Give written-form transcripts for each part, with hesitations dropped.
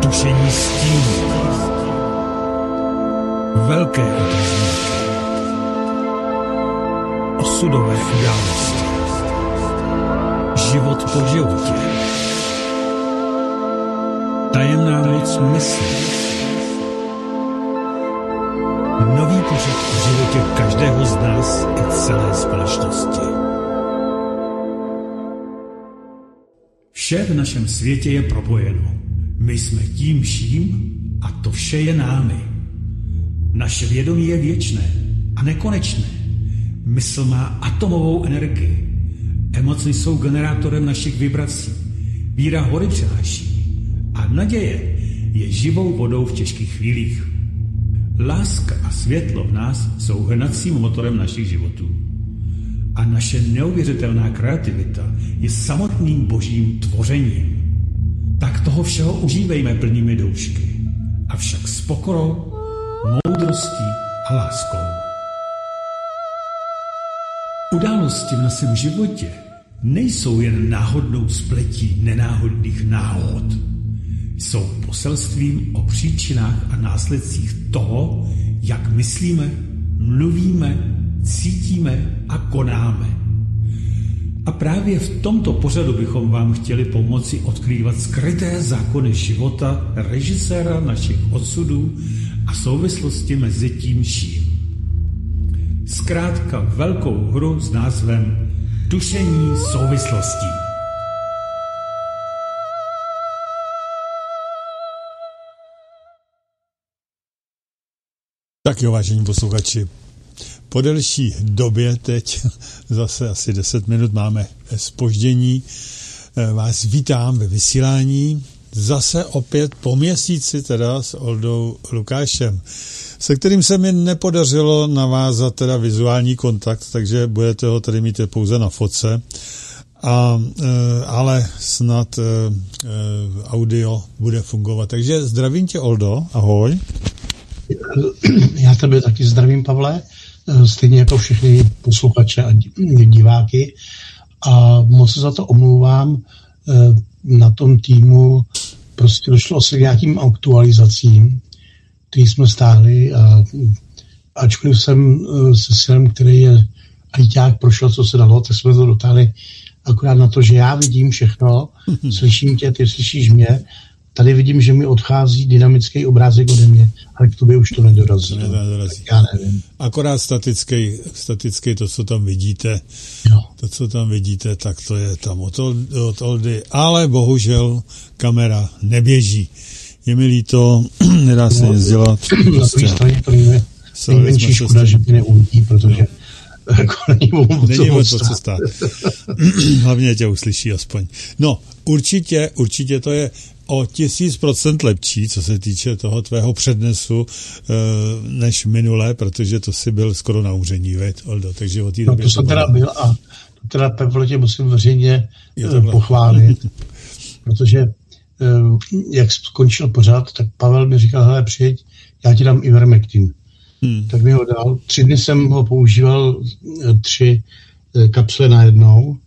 tušení stínu, velké otazníky, osudové události, život po životě, tajemná moc mysli, nový pořad v životě každého z nás i celé společnosti. Vše v našem světě je propojeno. My jsme tím vším a to vše je námi. Naše vědomí je věčné a nekonečné. Mysl má atomovou energii. Emoce jsou generátorem našich vibrací. Víra hory přenáší. A naděje je živou vodou v těžkých chvílích. Láska a světlo v nás jsou hnacím motorem našich životů. A naše neuvěřitelná kreativita je samotným božím tvořením. Tak toho všeho užívejme plnými doušky, avšak s pokorou, moudrostí a láskou. Události v našem životě nejsou jen náhodnou spletí nenáhodných náhod. Jsou poselstvím o příčinách a následcích toho, jak myslíme, mluvíme, cítíme a konáme. A právě v tomto pořadu bychom vám chtěli pomoci odkrývat skryté zákony života režiséra našich osudů a souvislosti mezi tím vším. Zkrátka velkou hru s názvem Tušení souvislostí. Tak jo, vážení posluchači, po delší době teď, zase asi 10 minut máme zpoždění, vás vítám ve vysílání, zase opět po měsíci teda s Oldou Lukášem, se kterým se mi nepodařilo navázat teda vizuální kontakt, takže budete ho tady mít pouze na fotce, ale snad audio bude fungovat. Takže zdravím tě, Oldo, ahoj. Já tebe taky zdravím, Pavle, stejně jako všechny posluchače a diváky, a moc se za to omlouvám. Na tom týmu prostě došlo asi nějakým aktualizacím, který jsme stáhli, a ačkoliv jsem se synem, který je ajťák, prošel, co se dalo, tak jsme to dotáhli akorát na to, že já vidím všechno, slyším tě, ty slyšíš mě. Tady vidím, že mi odchází dynamický obrázek ode mě, ale k tobě už to nedorazí. Já nevím. Akorát statický to, co tam vidíte. Jo. To, co tam vidíte, tak to je tam od Oldy. Ale bohužel kamera neběží. Je mi líto, nedá se nic dělat. Na tvý straně to je nejmenší škoda, že ty neuvidí, protože jako není o co stát. Hlavně tě uslyší aspoň. No, určitě to je o 1000% lepší, co se týče toho tvého přednesu, než minule, protože to si byl skoro na úření, veď, Oldo, takže o té době... No to jsem teda byl a to teda Pavle tě musím veřejně pochválit, protože jak skončil pořad, tak Pavel mi říkal, hele, přijeď, já ti dám Ivermectin. Tak mi ho dal. 3 dny jsem ho používal, 3 kapsle najednou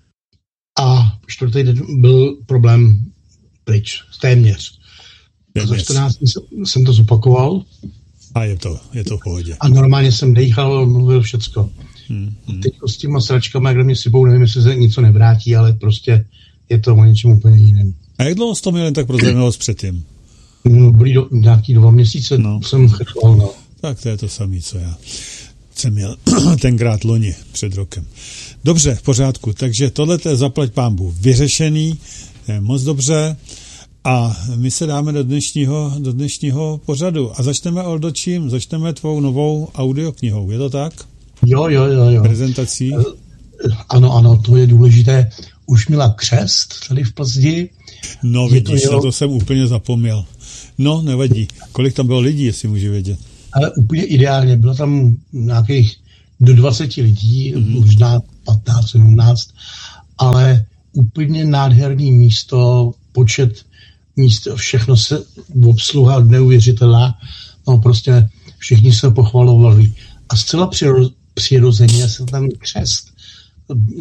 a 4. den byl problém pryč, téměř. A za 14 dní jsem to zopakoval. A je to v pohodě. A normálně jsem dejchal, mluvil všecko. Teď s těma sračkama, kde mě sypou, nevím, jestli se něco nevrátí, ale prostě je to o něčem úplně jiném. A jak dlouho jsi to měl jen tak prozradilo předtím? Byly nějaký 2 měsíce, jsem chrchval, no. Tak to je to samé, co já jsem měl tenkrát loni před rokem. Dobře, v pořádku. Takže tohle je zaplať pánbůh vyřešený, je moc dobře. A my se dáme do dnešního pořadu. A začneme, Oldo, čím? Začneme tvou novou audioknihou, je to tak? Jo. Prezentací? Ano, to je důležité. Už měla křest tady v Plzni. No vidíš, to jsem úplně zapomněl. No, nevadí. Kolik tam bylo lidí, jestli můžu vědět? Ale úplně ideálně. Bylo tam nějakých do 20 lidí, možná 15, 17, ale úplně nádherný místo, počet míst, všechno se obsluha neuvěřitelná. No prostě všichni se pochvalovali. A zcela přirozeně se tam křest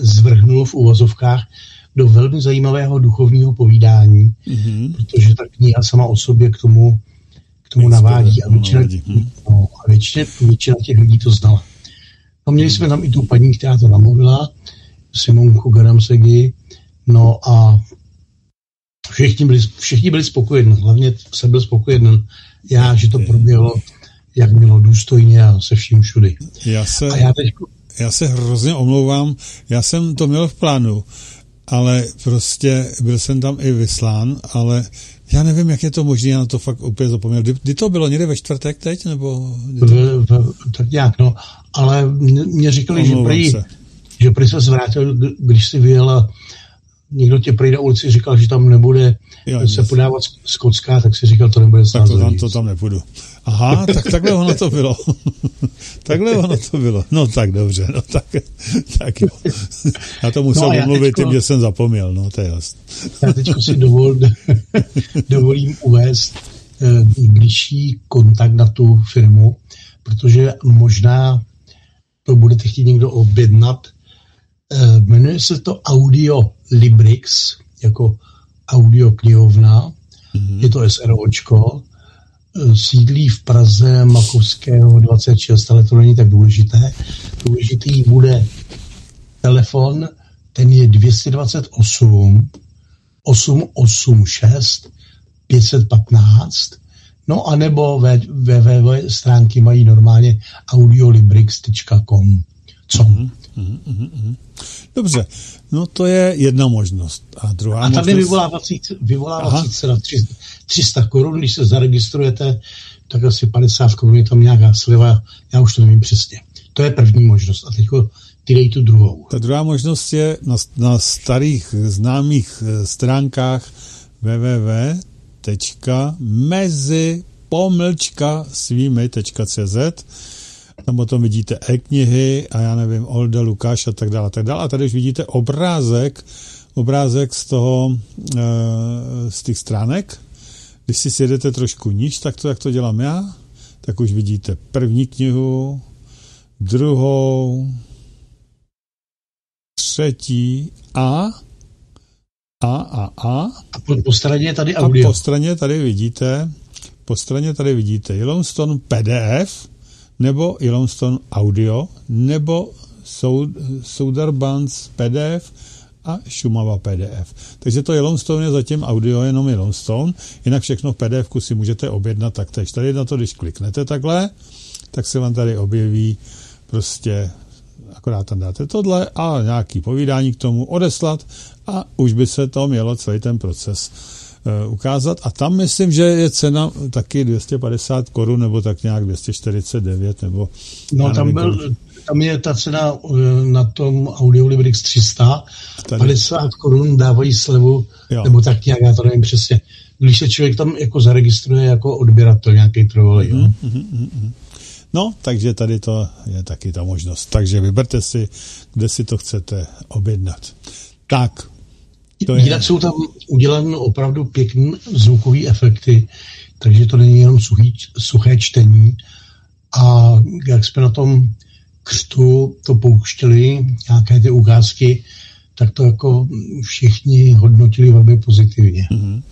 zvrhnul v uvozovkách do velmi zajímavého duchovního povídání, protože ta kniha bída sama o sobě k tomu navádí. A většina těch lidí to znala. No, měli jsme tam i tu paní, která to namluvila, Simonku Garamsegi, no a všichni byli spokojení, hlavně jsem byl spokojený já, že to proběhlo, jak mělo důstojně a se vším všudy. Já se hrozně omlouvám, já jsem to měl v plánu, ale prostě byl jsem tam i vyslán, ale já nevím, jak je to možné, já na to fakt úplně zapomněl. Kdy to bylo? Někde ve čtvrtek teď? Nebo tak nějak, no. Ale mě říkali, že prý se zvrátil, když si vyjela, někdo tě prý na ulici říkal, že tam nebude se podávat z Kocka, tak si říkal, to nebude tak to tam nepůjdu. Aha, tak takhle ono to bylo. Takhle ono to bylo. No tak dobře, no tak jo. Já to musel omluvit tím, že jsem zapomněl, no to je jasný. Já teďko si dovolím uvést blížší kontakt na tu firmu, protože možná to budete chtít někdo objednat. Jmenuje se to Audio Librix, jako audioknihovna, je to SROčko, sídlí v Praze Makovského 26, ale to není tak důležité. Důležitý bude telefon, ten je 228 886 515, no a nebo www stránky mají normálně audiolibrix.com. Co? Dobře, no to je jedna možnost. A druhá možnost... A tady vyvolávací cena 300 korun, když se zaregistrujete, tak asi 50 korun je tam nějaká sliva, já už to nevím přesně. To je první možnost. A teď ty dej tu druhou. Ta druhá možnost je na starých známých stránkách www.mezi-svými.cz. Tam potom vidíte e-knihy a já nevím, Olda, Lukáš a tak dále. A tady už vidíte obrázek z těch stránek. Když si sjedete trošku níž, tak jak to dělám já, tak už vidíte první knihu, druhou, třetí a po straně je tady audio. A po straně tady vidíte Yellowstone PDF, nebo Yellowstone Audio, nebo Sundarbans PDF a Šumava PDF. Takže to Yellowstone je zatím audio, jenom Yellowstone, jinak všechno v PDF-ku si můžete objednat taktéž. Tady na to, když kliknete takhle, tak se vám tady objeví prostě, akorát tam dáte tohle a nějaký povídání k tomu odeslat a už by se to mělo celý ten proces ukázat. A tam myslím, že je cena taky 250 korun, nebo tak nějak 249, nebo... No tam je ta cena na tom Audiolibrix 350 korun, dávají slevu, jo. Nebo tak nějak, já to nevím přesně. Když se člověk tam jako zaregistruje jako odběratel nějaký trvalý, jo. No, takže tady to je taky ta možnost. Takže vyberte si, kde si to chcete objednat. Tak. Jinak jsou tam udělané opravdu pěkný zvukové efekty, takže to není jenom suché čtení. A jak jsme na tom křtu to pouštěli, nějaké ty ukázky, tak to jako všichni hodnotili velmi pozitivně.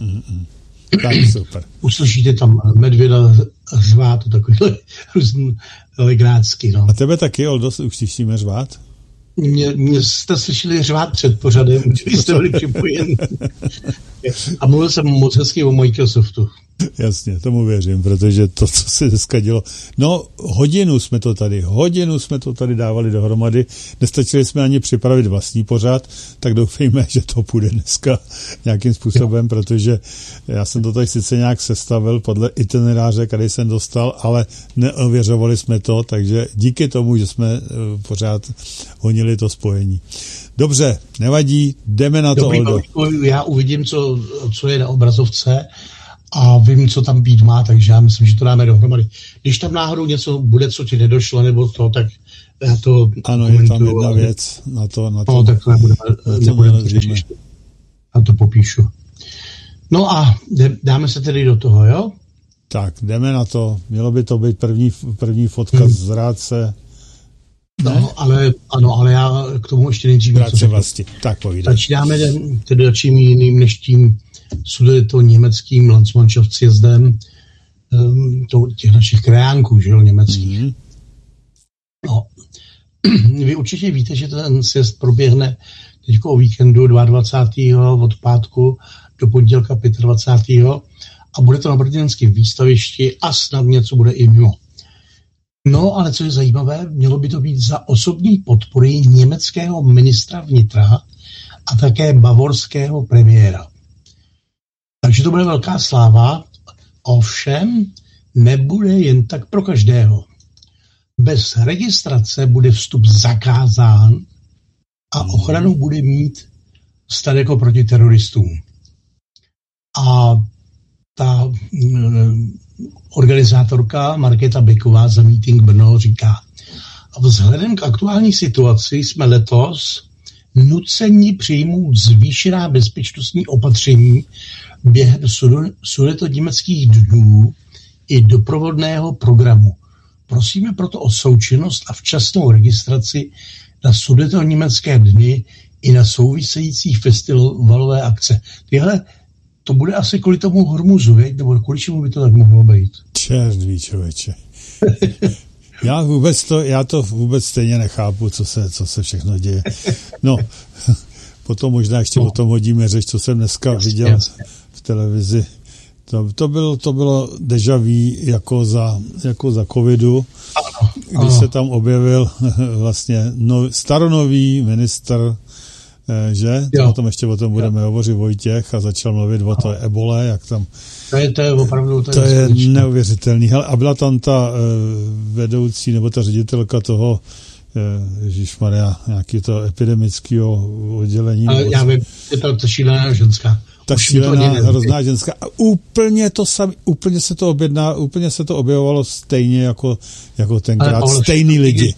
Tak super. Uslyšíte tam medvěda řvát, to takovýhle různý legrácky. No. A tebe taky, Oldo, už slyšíme řvát? Mě jste slyšeli řvát před pořadem, když jste byli připojeni. A mluvil jsem moc hezky o Microsoftu. Jasně, tomu věřím, protože to, co se dneska dělo. No, hodinu jsme to tady dávali dohromady, nestačili jsme ani připravit vlastní pořad, tak doufejme, že to půjde dneska nějakým způsobem, protože já jsem to tady sice nějak sestavil podle itineráře, který jsem dostal, ale neověřovali jsme to, takže díky tomu, že jsme pořád honili to spojení. Dobře, nevadí, jdeme na to, Oldo. Já uvidím, co je na obrazovce, a vím, co tam být má, takže já myslím, že to dáme dohromady. Když tam náhodou něco bude, co ti nedošlo, nebo to, tak já to ano, je tam jedna věc na to. No, tak to nebudeme to řešit. Já to popíšu. No a dáme se tedy do toho, jo? Tak, jdeme na to. Mělo by to být první fotka z Rádce. No, ale já k tomu ještě nejdřív něco vlastně. Tak povídej. Začínáme tedy čím jiným než tím to německým Landsmannschaftsjezdem těch našich krajánků, že jo, německých. Mm-hmm. No, vy určitě víte, že ten sjezd proběhne teď o víkendu 22. od pátku do pondělka 25. a bude to na brněnském výstavišti a snad něco bude i mimo. No, ale co je zajímavé, mělo by to být za osobní podpory německého ministra vnitra a také bavorského premiéra. Takže to bude velká sláva, ovšem nebude jen tak pro každého. Bez registrace bude vstup zakázán a ochranu bude mít stát jako proti teroristům. A ta organizátorka Markéta Beková za Meeting Brno říká: vzhledem k aktuální situaci jsme letos nuceni přijmout zvýšená bezpečnostní opatření během sudetoněmeckých dnů i doprovodného programu. Prosíme proto o součinnost a včasnou registraci na sudetoněmecké dny i na související festivalové akce. Tyhle, to bude asi kvůli tomu Hormuzu, věď? Nebo kvůli čemu by to tak mohlo být? Červí, člověče. Já to vůbec stejně nechápu, co se všechno děje. No, potom možná ještě o tom hodíme řeč, co jsem dneska viděl v televizi. To bylo déjà vu jako za covidu, když se tam objevil vlastně staronový ministr, že? O tom ještě o tom budeme hovořit Vojtěch a začal mluvit o té ebole, jak tam... To je opravdu... To je neuvěřitelný. Hele, a byla tam ta vedoucí, nebo ta ředitelka toho, ježišmarja, nějaký to epidemického oddělení. Ale já vím, je to šílená ženská. Ta šílená, hrozná ženská. A úplně se to objevovalo stejně jako tenkrát. Stejný lidi.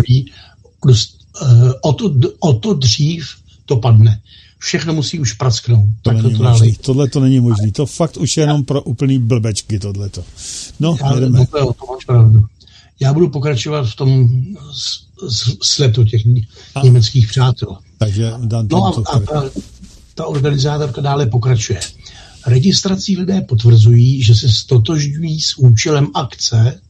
O to dřív to padne. Všechno musí už prasknout. Tohle to není možný. To fakt už je jenom pro úplný blbečky tohleto. No, jdeme. To máš pravdu. Já budu pokračovat v tom sletu těch německých přátel. Takže ta organizátorka dále pokračuje. Registrací lidé potvrzují, že se stotožňují s účelem akce,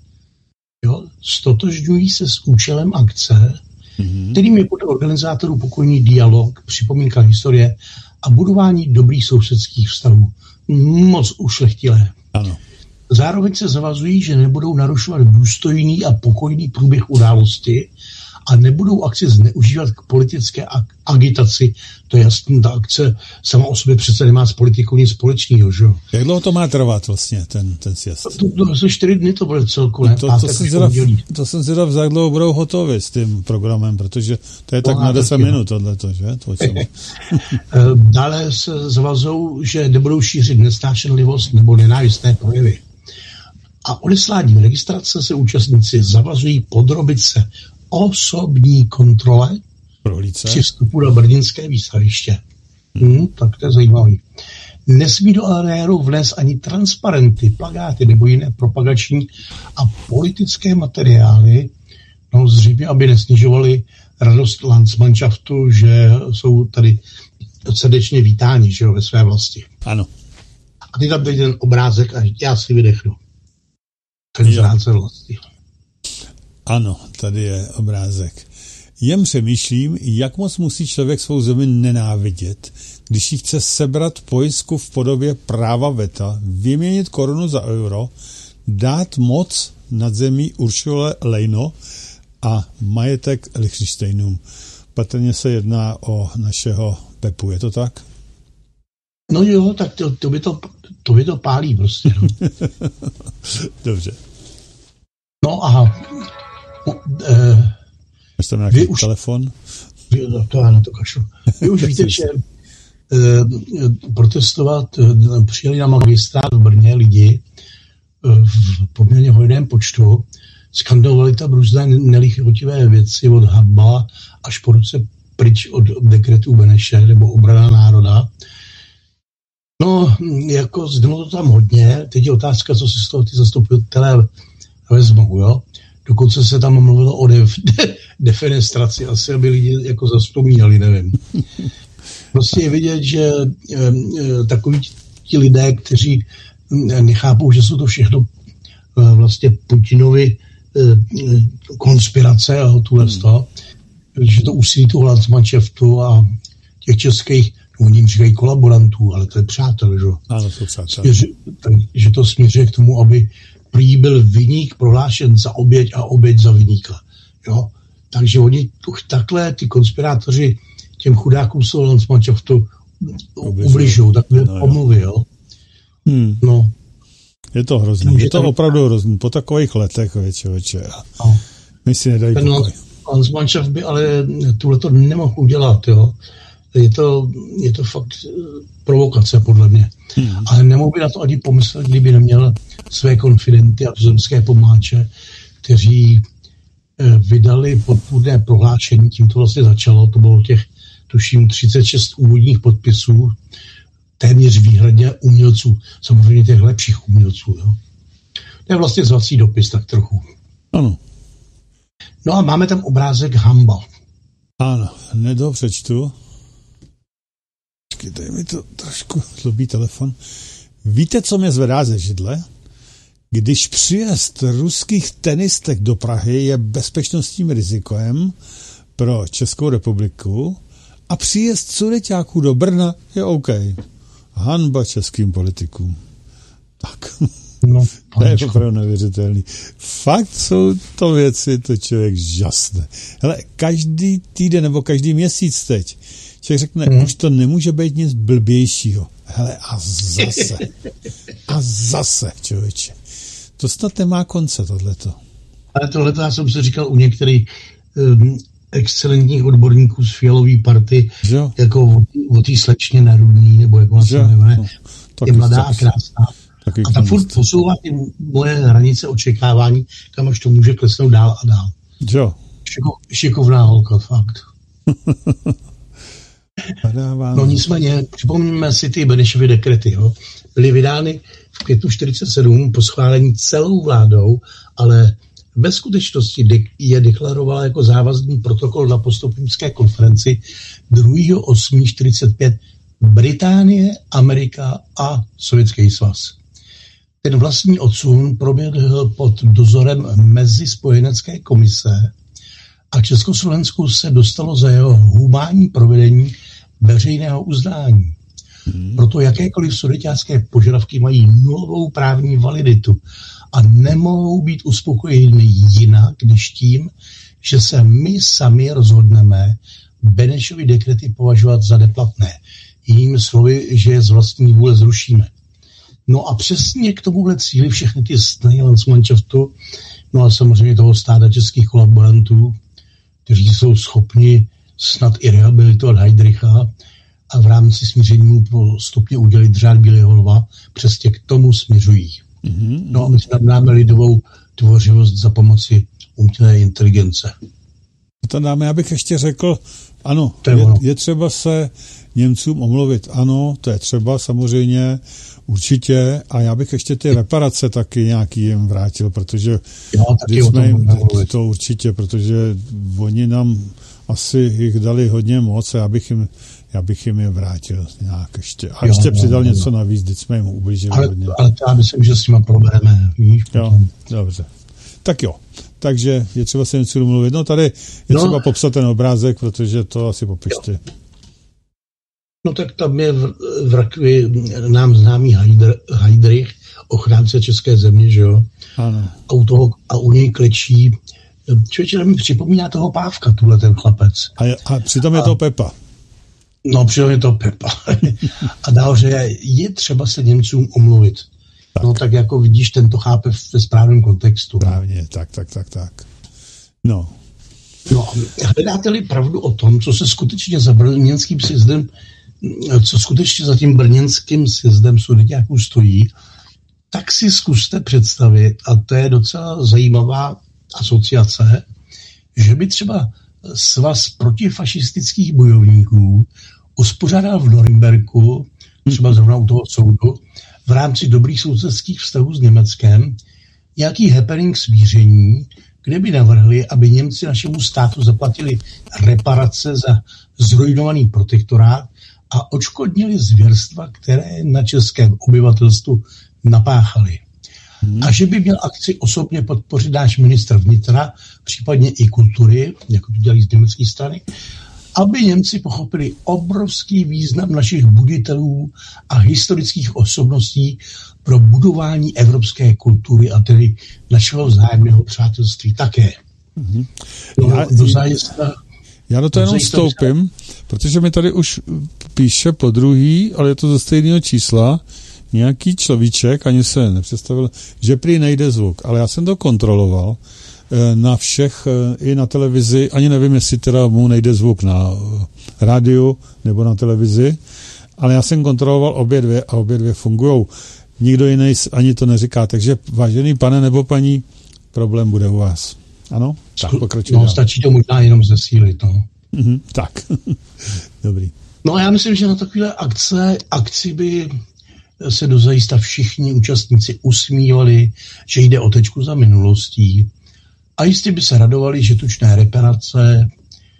kterým je podle organizátorů pokojný dialog, připomínka historie a budování dobrých sousedských vztahů. Moc ušlechtilé. Ano. Zároveň se zavazují, že nebudou narušovat důstojný a pokojný průběh události a nebudou akci zneužívat k politické agitaci. To je jasný, ta akce sama o sobě přece nemá s politikou nic společného, že jo? Jak dlouho to má trvat vlastně, ten sjezd? To 4 dny to bude celku, ne? To jsem zvědav, jak dlouho budou hotovi s tím programem, protože to je tak na 10 minut tohleto, že? Dále se zavazou, že nebudou šířit nesnášenlivost nebo nenávistné projevy. A odesláním registrace se účastníci zavazují podrobit se osobní kontrole při vstupu na brněnské výstaviště. Tak to je zajímavý. Nesmí do areálu vnést ani transparenty, plakáty nebo jiné propagační a politické materiály, zřejmě, aby nesnižovali radost Landsmannschaftu, že jsou tady srdečně vítáni, že jo, ve své vlasti. Ano. A ty tam teď ten obrázek a já si vydechnu. Ten zrádce vlasti. Ano, tady je obrázek. Jen přemýšlím, jak moc musí člověk svou zemi nenávidět, když ji chce sebrat pojistku v podobě práva veta, vyměnit korunu za euro, dát moc nad zemí Uršule Lejno a majetek Lichtenštejnům. Patrně se jedná o našeho Pepu, je to tak? No jo, tak to by to pálí prostě. No. Dobře. No a máš tam nějaký telefon? To já na to kašlu. Vy už víte, že protestovat přijeli na magistrát v Brně lidi v poměrně hojném počtu, skandovali tam různé nelichotivé věci od Habala až po ruce pryč od dekretů Beneše nebo obrana národa. No, jako znělo to tam hodně. Teď je otázka, co si z toho ty zastupitelé vezmou, jo. Dokonce se tam mluvilo o defenestraci, asi aby lidi jako zavzpomínali, nevím. Prostě je vidět, že takový ti lidé, kteří nechápou, že jsou to všechno vlastně Putinovi konspirace a tuhle z toho, že to úsilí toho Landsmannschaftu a těch českých, oni jim říkají kolaborantů, ale to je přátel, že? Ano, to přátel. Že to směřuje k tomu, aby prý byl viník prohlášen za oběť a oběť za viníka. Jo? Takže oni takhle, ty konspirátoři, těm chudákům z toho Landsmannschaftu ubližují, takové pomluvy, jo. No. Je to hrozný, je to opravdu hrozný, po takových letech, věče. No. My si nedají pokoj. Landsmannschaft by ale tuhleto nemohl udělat, jo. Je to fakt provokace, podle mě. Ale nemohl by na to ani pomyslet, kdyby neměl své konfidenty a tuzemské pomáče, kteří vydali podpůrné prohlášení, tím to vlastně začalo, to bylo těch, tuším, 36 úvodních podpisů, téměř výhradně umělců, samozřejmě těch lepších umělců. Jo. To je vlastně zvací dopis, tak trochu. Ano. No a máme tam obrázek Hamba. Ano, přečtu. Počkejte, mi to trošku zlobí telefon. Víte, co mě zvedá ze židle? Když příjezd ruských tenistek do Prahy je bezpečnostním rizikem pro Českou republiku a příjezd sudeťáků do Brna je OK. Hanba českým politikům. Tak. No, to je opravdu neuvěřitelný. Fakt jsou to věci, to člověk žasne. Hele, každý týden nebo každý měsíc teď člověk řekne, už to nemůže být nic blbějšího. Hele, a zase, člověče. To snad nemá konce, tohleto. Ale tohleto já jsem si říkal u některých excelentních odborníků z Fialový party, jo. Jako o té slečně Nerudný, nebo jak ona se jmenuje, je mladá a krásná. A ta furt posouvá ty moje hranice očekávání, kam až to může klesnout dál a dál. Jo. Šikovná holka, fakt. No nicméně, připomněme si ty Benešovy dekrety, jo. Byly vydány v květnu 1947 po schválení celou vládou, ale ve skutečnosti je deklarovala jako závazný protokol na postupimské konferenci 2.8.45 Británie, Amerika a Sovětský svaz. Ten vlastní odsun proběhl pod dozorem Mezispojenecké komise a Československu se dostalo za jeho humánní provedení veřejného uznání. Proto jakékoliv sudeťácké požadavky mají nulovou právní validitu a nemohou být uspokojeny jinak, než tím, že se my sami rozhodneme Benešovy dekrety považovat za neplatné. Jinými slovy, že je z vlastní vůle zrušíme. No a přesně k tomuhle cíli všechny ty snahy Landsmannschaftu, no a samozřejmě toho stáda českých kolaborantů, kteří jsou schopni snad i rehabilitovat Heydricha a v rámci smíření mu postupně udělit řád Bílého lva, přesně k tomu směřují. No a my si dáme lidovou tvořivost za pomoci umělé inteligence. To dáme, já bych ještě řekl, ano, je třeba se Němcům omluvit. Ano, to je třeba samozřejmě, určitě. A já bych ještě ty reparace taky nějaký jim vrátil, protože to určitě, protože oni nám asi jich dali hodně moc a já bych jim je vrátil nějak ještě. A ještě přidal něco navíc, když jsme jim ublížili hodně. Ale já myslím, že s nima probereme, víš? Jo, dobře. Tak jo, takže je třeba se něco domluvit. No tady je třeba popsat ten obrázek, protože to asi popište. No tak tam je v rakvi nám známý Heydrich, ochránce české země, že jo? Ano. A u něj klečí, člověče, mi připomíná toho Pávka, tuhle ten chlapec. A přitom je to Pepa. No, přitom je to Pepa. A dál, že je třeba se Němcům omluvit. Tak. No tak jako vidíš, ten to chápe ve správném kontextu. Právně, tak. No. No, hledáte-li pravdu o tom, co se skutečně za brněnským sjezdem, co skutečně za tím brněnským sjezdem sudeťáků stojí, tak si zkuste představit, a to je docela zajímavá asociace, že by třeba svaz protifašistických bojovníků uspořádal v Norimberku, třeba zrovna u toho soudu, v rámci dobrých sousedských vztahů s Německem, nějaký happening smíření, kde by navrhli, aby Němci našemu státu zaplatili reparace za zrujnovaný protektorát a odškodnili zvěrstva, které na českém obyvatelstvu napáchali. A že by měl akci osobně podpořit náš ministr vnitra, případně i kultury, jako to dělají z německé strany, aby Němci pochopili obrovský význam našich buditelů a historických osobností pro budování evropské kultury a tedy našeho vzájemného přátelství také. Já do toho jenom vstoupím, protože mi tady už píše po druhý, ale je to ze stejného čísla, nějaký človíček, ani se nepředstavil, že prý nejde zvuk, ale já jsem to kontroloval na všech, i na televizi, ani nevím, jestli teda mu nejde zvuk na rádiu nebo na televizi, ale já jsem kontroloval obě dvě fungujou. Nikdo jiný ani to neříká, takže vážený pane nebo paní, problém bude u vás. Ano? Tak pokračujeme. No, stačí to možná jenom zesílit, no. Tak, dobrý. No já myslím, že na takové akci by se dozajista všichni účastníci usmívali, že jde o tečku za minulostí a jistě by se radovali, že tučné reparace,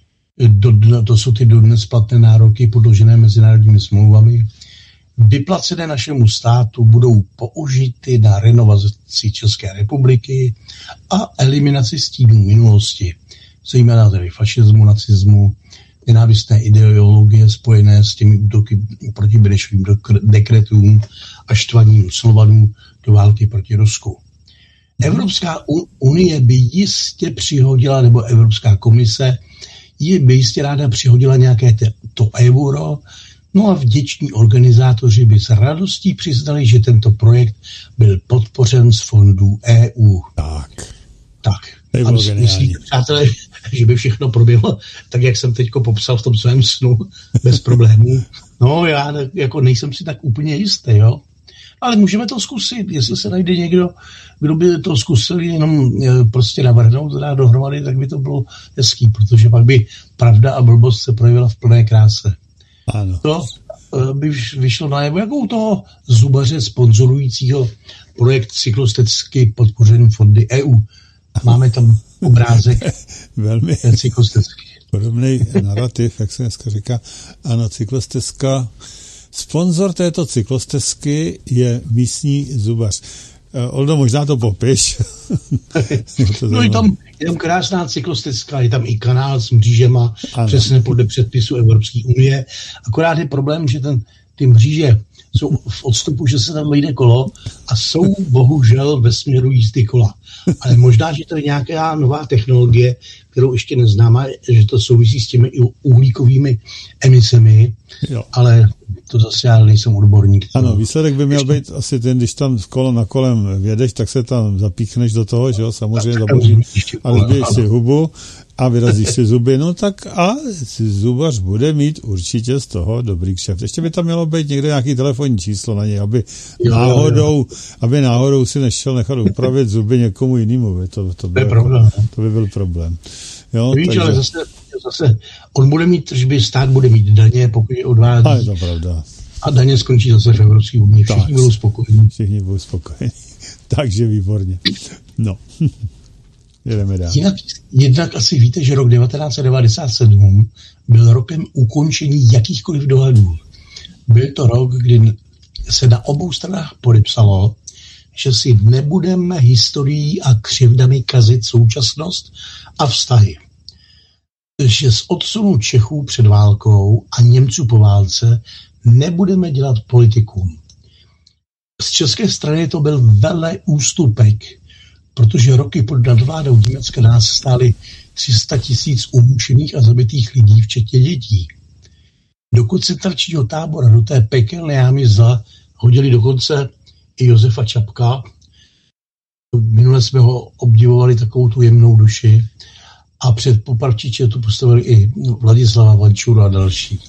to jsou ty dodnes platné nároky podložené mezinárodními smlouvami, vyplacené našemu státu budou použity na renovaci České republiky a eliminaci stínů minulosti, zejména tedy fašismu, nacismu, nenávistné ideologie spojené s těmi útoky proti Benešovým dekretům a štvaním Slovanů do války proti Rusku. Evropská unie by jistě přihodila, nebo Evropská komise by jistě ráda přihodila nějaké to euro, no a vděční organizátoři by s radostí přiznali, že tento projekt byl podpořen z fondů EU. Tak. A myslíte, přátelé, že by všechno proběhlo tak, jak jsem teďko popsal v tom svém snu, bez problémů? No, já jako nejsem si tak úplně jistý, jo. Ale můžeme to zkusit, jestli se najde někdo, kdo by to zkusil jenom prostě navrhnout, dát dohromady, tak by to bylo hezký, protože pak by pravda a blbost se projevila v plné kráse. Ano. To by vyšlo najevo jako u toho zubaře sponzorujícího projekt cyklostezky podpořený fondy EU. Máme tam obrázek velmi cyklostezky. Podobný narrativ, jak se dneska říká. Ano, cyklostezka. Sponzor této cyklostezky je místní zubař. Oldo, možná to popiš. No je tam krásná cyklostezka, je tam i kanál s mřížema, přesně podle předpisu Evropské unie. Akorát je problém, že ty mříže jsou v odstupu, že se tam vejde kolo a jsou bohužel ve směru jízdy kola. Ale možná, že to je nějaká nová technologie, kterou ještě neznáme, že to souvisí s těmi uhlíkovými emisemi, jo. Ale to zase já nejsem odborník. Ano, výsledek by měl být asi ten, když tam kolo na kolem vědeš, tak se tam zapíchneš do toho, že jo, samozřejmě ale zbiješ si hubu a vyrazíš si zuby, no tak a zubař bude mít určitě z toho dobrý kšeft. Ještě by tam mělo být někde nějaký telefonní číslo na něj, aby náhodou si nešel nechat upravit zuby někomu jinému. To by byl problém. Jo, víš, takže... ale zase on bude mít tržby, stát bude mít daně, pokud je odvádí. A je to pravda. A daně skončí zase v Evropské unii. Všichni budou spokojení. Všichni budou spokojení. Takže výborně. No. Jedeme dál. Jednak asi víte, že rok 1997 byl rokem ukončení jakýchkoliv dohadů. Byl to rok, kdy se na obou stranách podepsalo, že si nebudeme historií a křivdami kazit současnost a vztahy. Že z odsunu Čechů před válkou a Němců po válce nebudeme dělat politiku. Z české strany to byl velký ústupek, protože roky pod nadvládou Německa nás stály 300 000 umučených a zabitých lidí, včetně dětí. Do koncentračního tábora, do té pekelné jámy hodili dokonce i Josefa Čapka. Minule jsme ho obdivovali, takovou tu jemnou duši. A před popravčiče tu postavili i Vladislava Vančuru a další.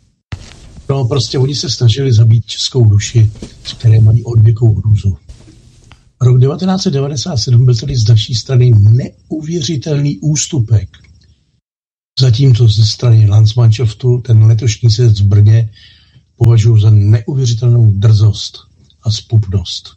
No prostě oni se snažili zabít českou duši, které mají odvěkou hrůzu. Rok 1997 byl tedy z naší strany neuvěřitelný ústupek. Zatímco ze strany Landsmannschaftu ten letošní sjezd v Brně považuji za neuvěřitelnou drzost a zpupnost.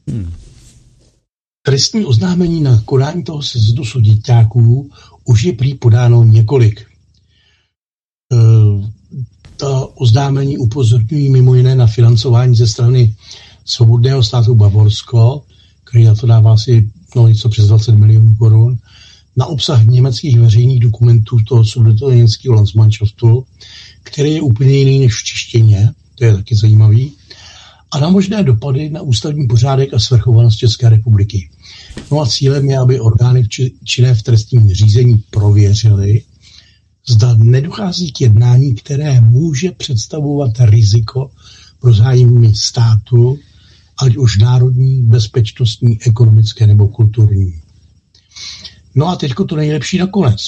Trestní oznámení na konání toho sjezdu suděťáků už je prý podáno několik. to oznámení upozorňují mimo jiné na financování ze strany Svobodného státu Bavorsko, který na to dává asi něco přes 20 milionů korun, na obsah německých veřejných dokumentů toho sudetoněmeckého Landsmannschaftu, který je úplně jiný než v češtině, to je taky zajímavý, a na možné dopady na ústavní pořádek a svrchovanost České republiky. No a cílem je, aby orgány činné v trestním řízení prověřily, zda nedochází k jednání, které může představovat riziko pro zájmy státu, ať už národní, bezpečnostní, ekonomické nebo kulturní. No a teďko to nejlepší nakonec.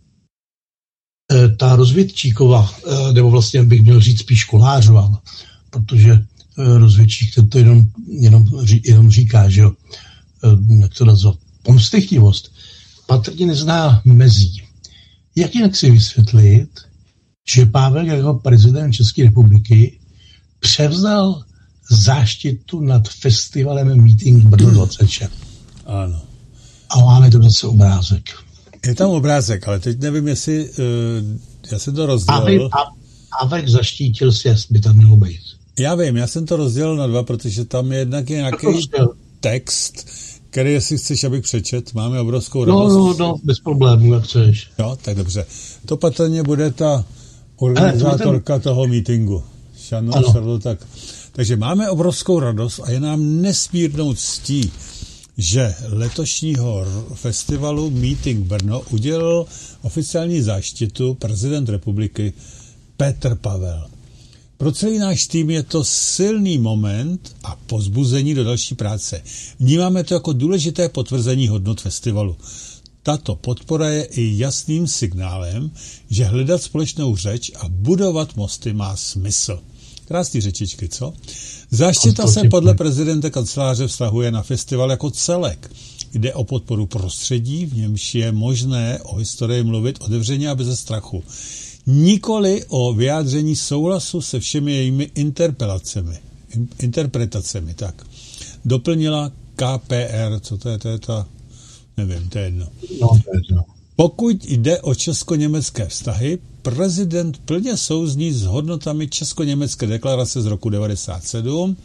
Ta rozvědčíková, nebo vlastně bych měl říct spíš Kolářová, protože rozvědčík to jenom říká, že jo, jak to nazvat, pomstychtivost, patrně nezná mezí. Jak jinak si vysvětlit, že Pavel jako prezident České republiky převzal záštitu nad festivalem Meeting Brno 26. Ano. A máme to zase obrázek. Je tam obrázek, ale teď nevím, jestli já jsem to rozdělil. Pavek zaštítil si, jestli by tam mělo být. Já vím, já jsem to rozdělil na 2, protože tam je jednak nějaký text, který, jestli chceš, abych přečet, máme obrovskou radost. No, bez problémů, jak chceš. Jo, tak dobře. To patrně bude ta organizátorka toho meetingu. Tak. Takže máme obrovskou radost a je nám nesmírnou ctí, že letošního festivalu Meeting Brno udělil oficiální záštitu prezident republiky Petr Pavel. Pro celý náš tým je to silný moment a povzbuzení do další práce. Vnímáme to jako důležité potvrzení hodnot festivalu. Tato podpora je i jasným signálem, že hledat společnou řeč a budovat mosty má smysl. Krásný řečičky, co? Záštita se podle prezidenta kanceláře vztahuje na festival jako celek. Jde o podporu prostředí, v němž je možné o historii mluvit otevřeně a bez strachu. Nikoli o vyjádření souhlasu se všemi jejími interpretacemi. Tak. Doplnila KPR, co to je ta, nevím, to je jedno. No, to je jedno. Pokud jde o česko-německé vztahy, prezident plně souzní s hodnotami Česko-německé deklarace z roku 1997,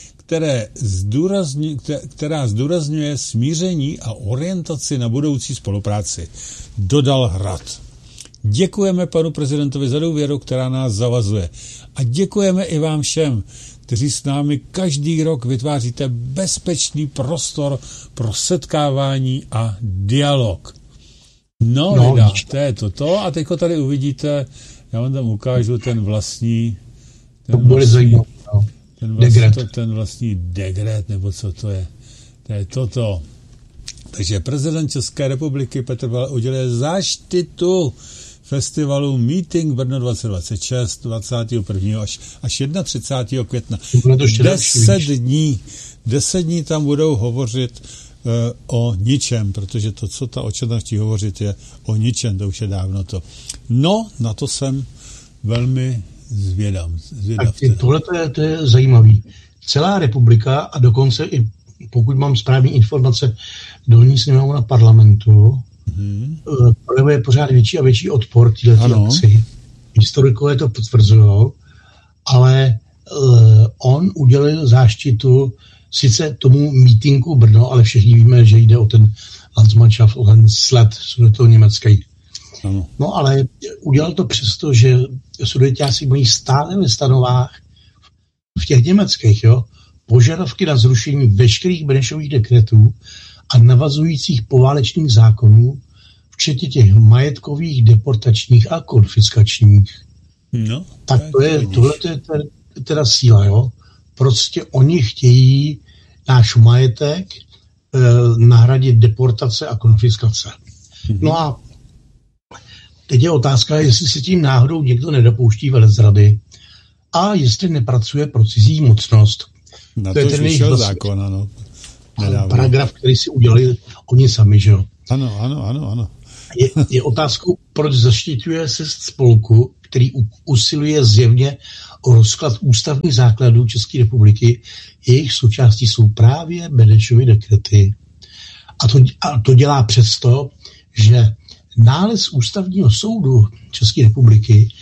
která zdůrazňuje smíření a orientaci na budoucí spolupráci. Dodal Hrad. Děkujeme panu prezidentovi za důvěru, která nás zavazuje. A děkujeme i vám všem, kteří s námi každý rok vytváříte bezpečný prostor pro setkávání a dialog. No, Lida, to je toto. A teďko tady uvidíte, já vám tam ukážu ten vlastní dekret, nebo co to je. To je toto. Takže prezident České republiky Petr Pavel uděluje záštitu festivalu Meeting Brno 2026 21. až 31. května. 10 dní tam budou hovořit o ničem, protože to, co ta očetna chtějí hovořit, je o ničem, to už je dávno to. No, na to jsem velmi zvědav. Tohle to je zajímavý. Celá republika a dokonce i, pokud mám správné informace, dolní sněmovna parlamentu projevuje pořád větší a větší odpor této akci. Historikové to potvrzují, ale on udělil záštitu sice tomu mítinku Brno, ale všichni víme, že jde o ten Landsmannschaft, o ten sled sudetoněmecký. No ale udělal to přesto, že sudeťáci mají stále ve stanovách v těch německých, požadavky na zrušení veškerých Benešových dekretů a navazujících poválečných zákonů, včetně těch majetkových, deportačních a konfiskačních. No, tak tohle je teda síla, Prostě oni chtějí náš majetek nahradit deportace a konfiskace. No a teď je otázka, jestli se tím náhodou někdo nedopouští velezrady a jestli nepracuje pro cizí mocnost. Na to je ten vyšel zákon, ano. Paragraf, který si udělali oni sami, že jo? Ano. Je otázkou, proč zaštiťuje se spolku, který usiluje zjevně o rozklad ústavních základů České republiky. Jejich součástí jsou právě Benešovy dekrety. A to dělá přesto, že nález ústavního soudu České republiky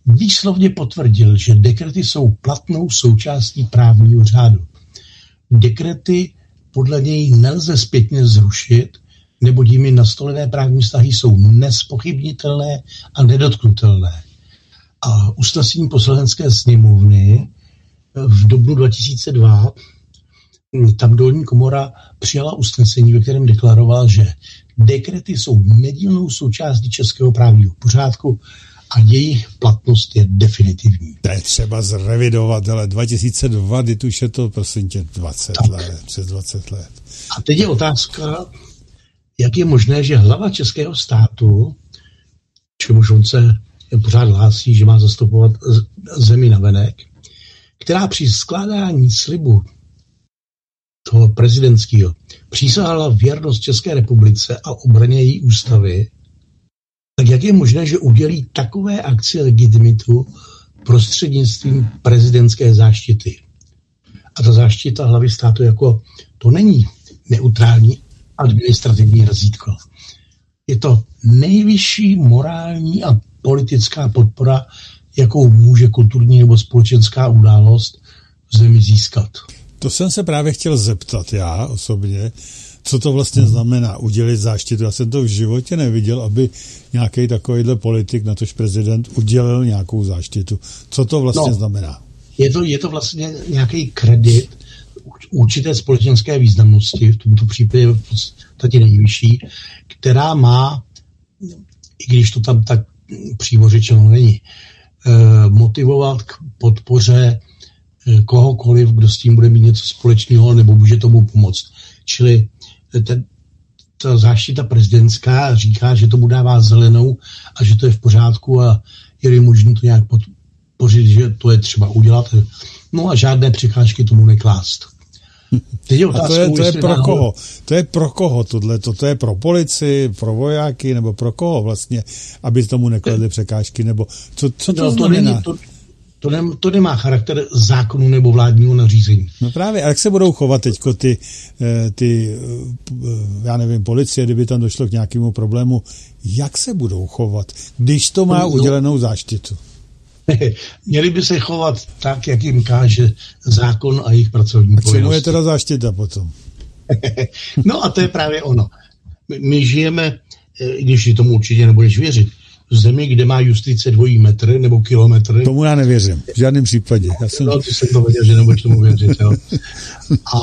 výslovně potvrdil, že dekrety jsou platnou součástí právního řádu. Dekrety podle něj nelze zpětně zrušit, neboť jimi nastolené právní vztahy jsou nezpochybnitelné a nedotknutelné. A usnesení Poslanecké sněmovny v dubnu 2002 tam dolní komora přijala usnesení, ve kterém deklaroval, že dekrety jsou nedílnou součástí českého právního pořádku a jejich platnost je definitivní. To je třeba zrevidovat, ale 2002, kdy už je to, prosím tě, 20 tak. let, přes 20 let. A teď je otázka, jak je možné, že hlava českého státu, čemuž on se pořád hlásí, že má zastupovat zemi navenek, která při skládání slibu toho prezidentského přísahala věrnost České republice a obraně její ústavy, tak jak je možné, že udělí takové akci legitimitu prostřednictvím prezidentské záštity? A ta záštita hlavy státu jako to není neutrální administrativní razítko. Je to nejvyšší morální a politická podpora, jakou může kulturní nebo společenská událost v zemi získat. To jsem se právě chtěl zeptat já osobně, co to vlastně znamená udělit záštitu. Já jsem to v životě neviděl, aby nějaký takovýhle politik, natož prezident, udělil nějakou záštitu. Co to vlastně znamená? Je to vlastně nějaký kredit určité společenské významnosti, v tomto případě v podstatě nejvyšší, která má, i když to tam tak přímo řečeno není, motivovat k podpoře kohokoliv, kdo s tím bude mít něco společného nebo může tomu pomoct. Čili ta záštita prezidentská říká, že tomu dává zelenou a že to je v pořádku a je možné to nějak podpořit, že to je třeba udělat. No a žádné překážky tomu neklást. A to je pro koho? To je pro koho tohleto? To je pro policii, pro vojáky, nebo pro koho vlastně, aby tomu nekladli překážky? Nebo co to znamená? To nemá charakter zákonu nebo vládního nařízení. No právě, a jak se budou chovat teďko ty já nevím, policie, kdyby tam došlo k nějakému problému, jak se budou chovat, když to má udělenou záštitu? Měli by se chovat tak, jak jim káže zákon a jejich pracovní povinnosti. Čemu je teda záštita potom? No a to je právě ono. My žijeme, i když tomu určitě nebudeš věřit, v zemi, kde má justice 2 metry nebo kilometry. Tomu já nevěřím, v žádném případě. No, ty jsem to věděl, že nebudeš tomu věřit. Jo. A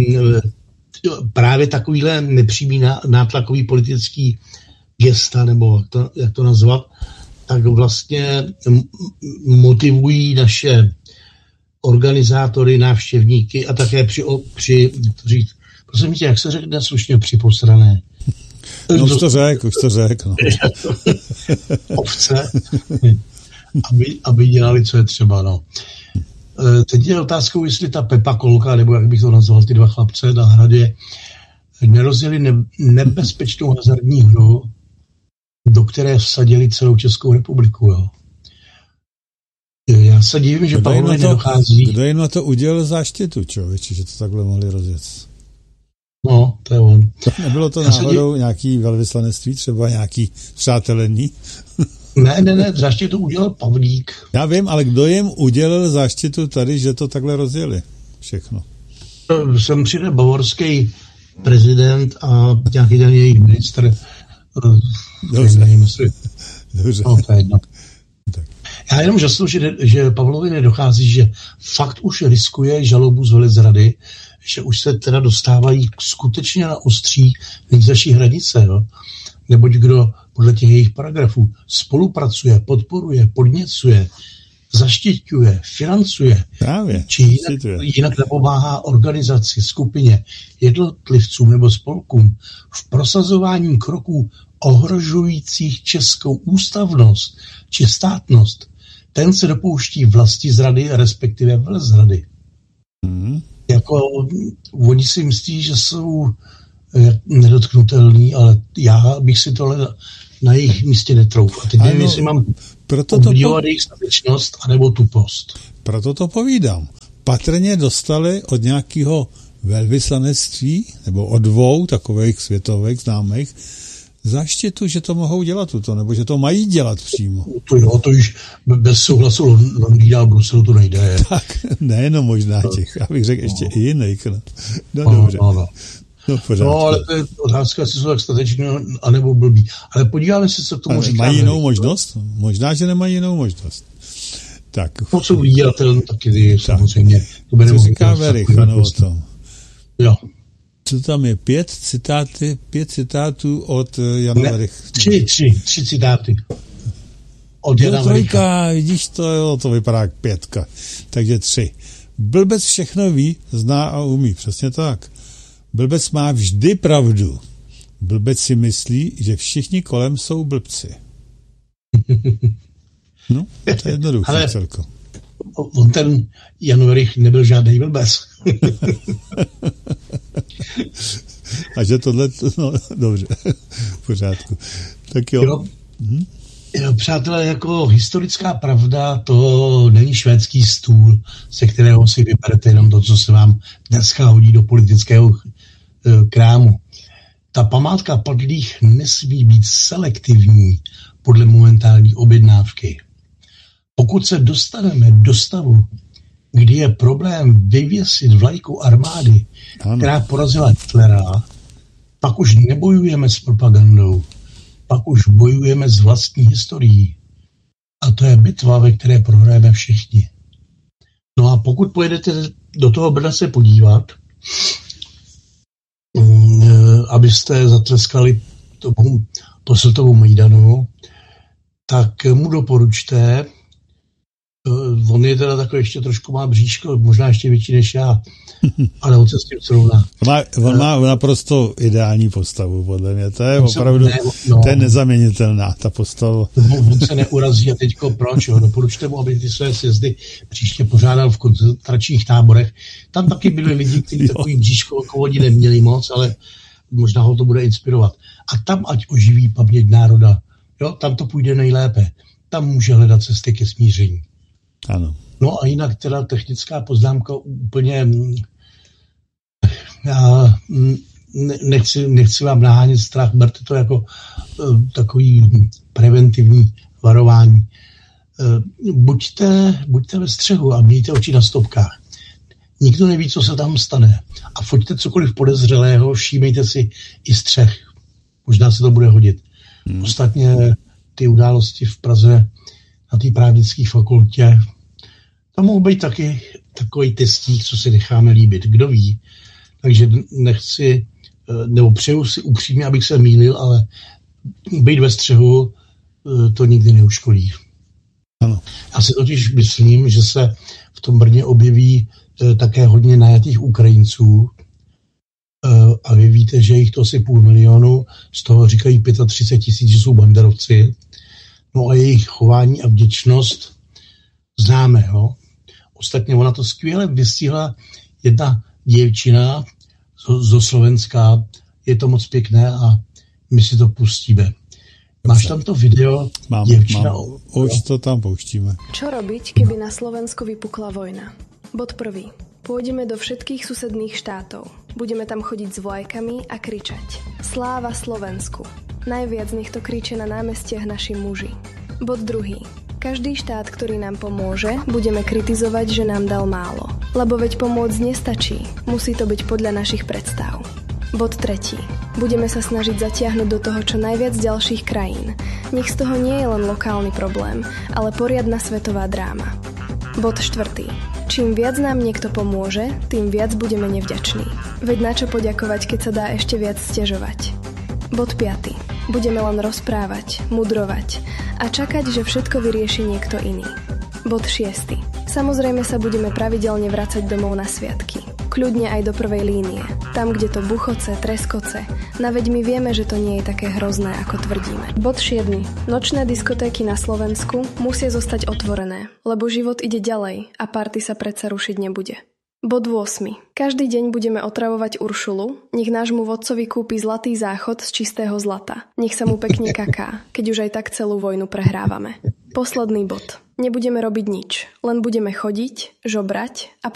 právě takovýhle nepřímý nátlakový politický gesta, nebo jak to nazvat, tak vlastně motivují naše organizátory, návštěvníky a také při prosím tě, jak se řekne slušně, při posrané. No už to řek. No. Ovce, aby dělali, co je třeba. No. Teď je otázkou, jestli ta Pepa Kolka, nebo jak bych to nazval, ty 2 chlapce na hradě, nerozjeli nebezpečnou hazardní hru, do které vsadili celou Českou republiku. Jo. Já se divím, že Pavlovi nedochází. Kdo jim na to udělal záštitu, člověče, že to takhle mohli rozjet? No, to je on. Nebylo to náhodou nějaký velvyslanectví, třeba nějaký přátelení? Ne, záštitu udělal Pavlík. Já vím, ale kdo jim udělal záštitu tady, že to takhle rozjeli? Všechno. Sem přijde bavorský prezident a nějaký ten jejich ministr. Dobře. No, to je jedno. Já jenom žasnu, že Pavlovi nedochází, že fakt už riskuje žalobu z velezrady, že už se teda dostávají skutečně na ostří nejzaší hranice, jo? Neboť kdo podle těch jejich paragrafů spolupracuje, podporuje, podněcuje, zaštiťuje, financuje, právě, či jinak napomáhá organizaci, skupině, jednotlivcům nebo spolkům v prosazování kroků ohrožujících českou ústavnost či státnost, ten se dopouští vlastizrady, respektive velezrady. Jako oni si myslí, že jsou nedotknutelní, ale já bych si tohle na jejich místě netrouf. A teď nevím, jestli mám obdivovat jejich statečnost anebo tupost. Proto to povídám. Patrně dostali od nějakého velvyslanectví, nebo od 2 takových světových známých, záštitu, že to mohou dělat tuto, nebo že to mají dělat přímo. To už bez souhlasu Londýna a Bruselu to nejde. Tak, nejenom možná těch, já bych řekl ještě i jiných. No dobře. No, ale to je otázka, jestli jsou tak stateční, anebo blbí. Ale podíváme se, co k tomu říkáme. Mají jinou možnost? Možná, že nemají jinou možnost. Tak. No, co vydělatel, taky samozřejmě. Co říká Verich, ano, o tom. Jo. Co tam je? 5 citátů od Jana Verich. 3 citáty. Od Jana Vericha. Vidíš to, to vypadá jak 5. Takže 3. Blbec všechno ví, zná a umí. Přesně tak. Blbec má vždy pravdu. Blbec si myslí, že všichni kolem jsou blbci. No, to je jednoduché celko. On ten Jan Verich nebyl žádný blbec. A že tohle, no dobře, v pořádku. Tak jo. Přátelé, jako historická pravda, to není švédský stůl, se kterého si vyberete jenom to, co se vám dneska hodí do politického krámu. Ta památka padlých nesmí být selektivní podle momentální objednávky. Pokud se dostaneme do stavu, kdy je problém vyvěsit vlajku armády, která porazila Hitlera, pak už nebojujeme s propagandou, pak už bojujeme s vlastní historií. A to je bitva, ve které prohrajeme všichni. No a pokud pojedete do toho Brna se podívat, abyste zatleskali tomu Posseltovu Majdanu, tak mu doporučte, on je teda takový, ještě trošku má bříško, možná ještě větší než já, ale on se s tím srovná. On má naprosto ideální postavu, podle mě. To je opravdu, to je nezaměnitelná, ta postava. On se neurazí a teďko proč, jo? Doporučte mu, aby ty své sjezdy příště pořádal v koncentračních táborech. Tam taky byli lidi, kteří takový bříško jako oni neměli moc, ale možná ho to bude inspirovat. A tam ať oživí paměť národa. Jo? Tam to půjde nejlépe. Tam může hledat cesty ke smíření. Ano. No a jinak teda technická poznámka úplně, já nechci vám nahánět strach, berte to jako takový preventivní varování. Buďte ve střehu a mějte oči na stopkách. Nikdo neví, co se tam stane. A foťte cokoliv podezřelého, všímejte si i střech. Možná se to bude hodit. Ostatně ty události v Praze na té právnické fakultě, tam mohou být taky takový testík, co si necháme líbit. Kdo ví? Takže nechci, nebo přeju si upřímně, abych se mýlil, ale být ve střehu to nikdy neuškodí. Ano. Já si totiž myslím, že se v tom Brně objeví také hodně najatých Ukrajinců a vy víte, že jich to asi 500 000, z toho říkají 35 000, že jsou banderovci. No a jejich chování a vděčnost známe. Jo? Ostatně ona to skvěle vystihla jedna děvčina zo Slovenska. Je to moc pěkné a my si to pustíme. Máš tam to video? Mám. Už to tam pouštíme. Čo robiť, keby na Slovensku vypukla vojna? Bod 1. Pôjdeme do všetkých susedných štátov. Budeme tam chodiť s vlajkami a kričať. Sláva Slovensku. Najviac nech to kričia na námestiach naši muži. Bod 2. Každý štát, ktorý nám pomôže, budeme kritizovať, že nám dal málo. Lebo veď pomôcť nestačí. Musí to byť podľa našich predstav. Bod 3. Budeme sa snažiť zatiahnuť do toho čo najviac ďalších krajín. Nech z toho nie je len lokálny problém, ale poriadna svetová dráma. Bod 4. Čím viac nám niekto pomôže, tým viac budeme nevďační. Veď na čo poďakovať, keď sa dá ešte viac sťažovať. Bod 5. Budeme len rozprávať, mudrovať a čakať, že všetko vyrieši niekto iný. Bod 6. Samozrejme sa budeme pravidelne vracať domov na sviatky. Kľudne aj do prvej línie. Tam, kde to buchoce, treskoce. Naveď my vieme, že to nie je také hrozné, ako tvrdíme. Bod 7. Nočné diskotéky na Slovensku musia zostať otvorené, lebo život ide ďalej a party sa predsa rušiť nebude. Bod 8. Každý deň budeme otravovať Uršulu, nech nášmu vodcovi kúpi zlatý záchod z čistého zlata. Nech sa mu pekne kaká, keď už aj tak celú vojnu prehrávame. Posledný bod. Nebudeme robiť nič, len budeme chodiť, žobrať a